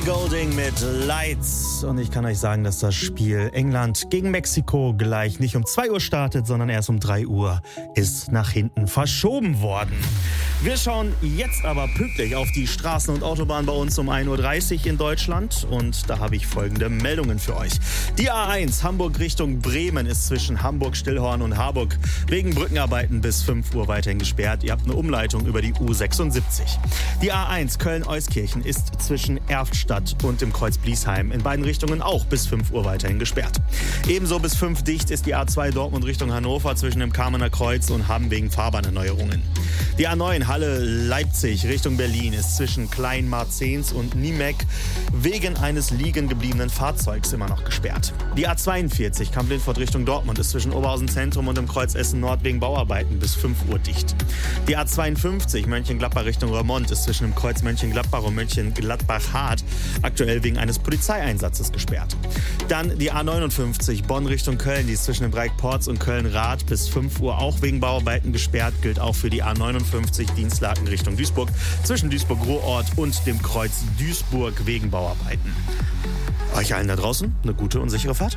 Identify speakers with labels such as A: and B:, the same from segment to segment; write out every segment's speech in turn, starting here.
A: Ellie Goulding mit Lights. Und ich kann euch sagen, dass das Spiel England gegen Mexiko gleich nicht um 2 Uhr startet, sondern erst um 3 Uhr ist nach hinten verschoben worden. Wir schauen jetzt aber pünktlich auf die Straßen und Autobahnen bei uns um 1.30 Uhr in Deutschland. Und da habe ich folgende Meldungen für euch. Die A1 Hamburg Richtung Bremen ist zwischen Hamburg-Stillhorn und Harburg wegen Brückenarbeiten bis 5 Uhr weiterhin gesperrt. Ihr habt eine Umleitung über die U76. Die A1 Köln-Euskirchen ist zwischen Erftstadt und dem Kreuz Bliesheim in beiden Richtungen auch bis 5 Uhr weiterhin gesperrt. Ebenso bis 5 dicht ist die A2 Dortmund Richtung Hannover zwischen dem Kamener Kreuz und Hamm wegen Fahrbahnerneuerungen. Die A9 Halle-Leipzig Richtung Berlin ist zwischen Kleinmarzens und Niemek wegen eines liegen gebliebenen Fahrzeugs immer noch gesperrt. Die A42 Kamp-Lindfort Richtung Dortmund ist zwischen Oberhausen Zentrum und dem Kreuz Essen-Nord wegen Bauarbeiten bis 5 Uhr dicht. Die A52 Mönchengladbach Richtung Remont ist zwischen dem Kreuz Mönchengladbach und Mönchengladbach-Hart aktuell wegen eines Polizeieinsatzes gesperrt. Dann die A59 Bonn Richtung Köln, die ist zwischen dem Bereich Porz und Köln-Rath bis 5 Uhr auch wegen Bauarbeiten gesperrt, gilt auch für die A59 Dienstlaken Richtung Duisburg zwischen Duisburg-Ruhrort und dem Kreuz Duisburg wegen Bauarbeiten. Euch allen da draußen eine gute und sichere Fahrt.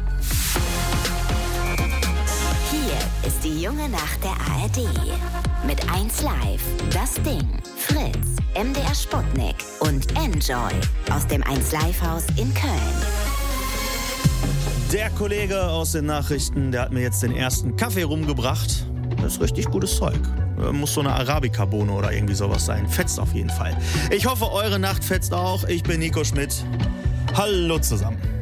B: Hier ist die junge Nacht der ARD. Mit 1 Live, Das Ding, Fritz, MDR Sputnik und Enjoy aus dem 1 Live Haus in Köln.
A: Der Kollege aus den Nachrichten, der hat mir jetzt den ersten Kaffee rumgebracht. Das ist richtig gutes Zeug. Muss so eine Arabica-Bohne oder irgendwie sowas sein. Fetzt auf jeden Fall. Ich hoffe, eure Nacht fetzt auch. Ich bin Nico Schmidt. Hallo zusammen.